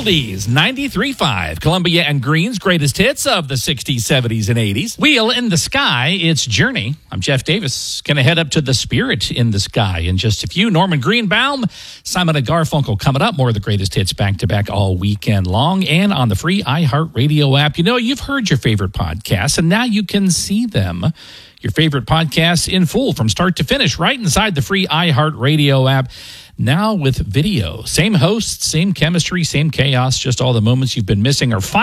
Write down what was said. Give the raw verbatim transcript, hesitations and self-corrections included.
Oldies, ninety-three point five. Columbia and Green's greatest hits of the sixties, seventies, and eighties. Wheel in the Sky, it's Journey. I'm Jeff Davis. Going to head up to the Spirit in the Sky in just a few. Norman Greenbaum, Simon and Garfunkel coming up. More of the greatest hits back-to-back all weekend long and on the free iHeartRadio app. You know, you've heard your favorite podcasts, and now you can see them. Your favorite podcasts in full from start to finish right inside the free iHeartRadio app. Now with video. Same hosts, same chemistry, same chaos, just all the moments you've been missing are